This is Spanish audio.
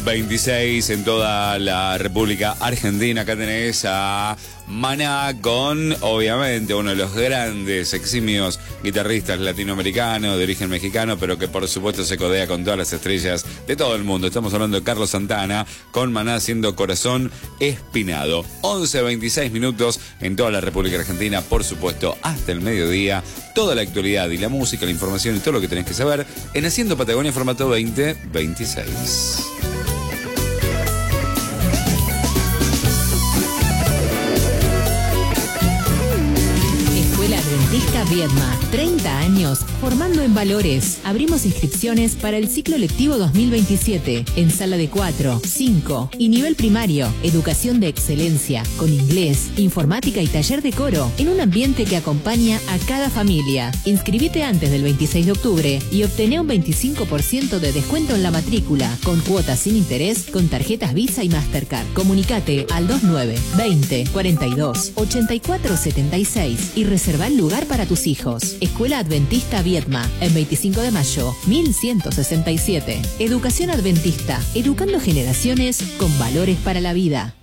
26 en toda la República Argentina. Acá tenés a Maná con, obviamente, uno de los grandes, eximios guitarristas latinoamericanos de origen mexicano, pero que por supuesto se codea con todas las estrellas de todo el mundo. Estamos hablando de Carlos Santana con Maná haciendo Corazón Espinado. 11:26 minutos en toda la República Argentina, por supuesto, hasta el mediodía. Toda la actualidad y la música, la información y todo lo que tenés que saber en Haciendo Patagonia formato 2026. Adventista Viedma, 30 años formando en valores. Abrimos inscripciones para el ciclo lectivo 2027 en sala de 4, 5 y nivel primario. Educación de excelencia con inglés, informática y taller de coro en un ambiente que acompaña a cada familia. Inscribite antes del 26 de octubre y obtené un 25% de descuento en la matrícula con cuotas sin interés con tarjetas Visa y Mastercard. Comunicate al 29 20 42 84 76 y reserva el lugar para tus hijos. Escuela Adventista Viedma, en 25 de mayo, 1167. Educación Adventista, educando generaciones con valores para la vida.